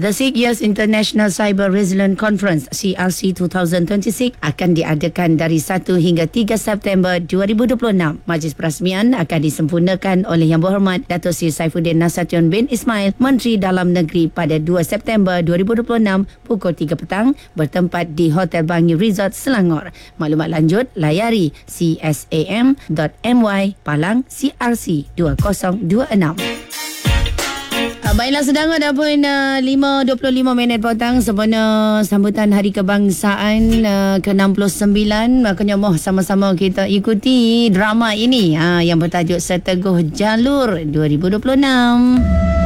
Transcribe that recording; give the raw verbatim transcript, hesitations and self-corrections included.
The sixth Years International Cyber Resilience Conference C R C dua ribu dua puluh enam akan diadakan dari satu hingga tiga September dua ribu dua puluh enam. Majlis perasmian akan disempurnakan oleh Yang Berhormat Dato' Seri Saifuddin Nasution bin Ismail, Menteri Dalam Negeri, pada dua September dua ribu dua puluh enam pukul tiga petang bertempat di Hotel Bangi Resort, Selangor. Maklumat lanjut layari c s a m dot m y palang C R C dua ribu dua puluh enam. Baiklah, sedang ada pun uh, lima dua puluh lima minit petang sempena sambutan Hari Kebangsaan uh, ke enam puluh sembilan. Makanya mohon sama-sama kita ikuti drama ini uh, yang bertajuk Seteguh Jalur dua ribu dua puluh enam.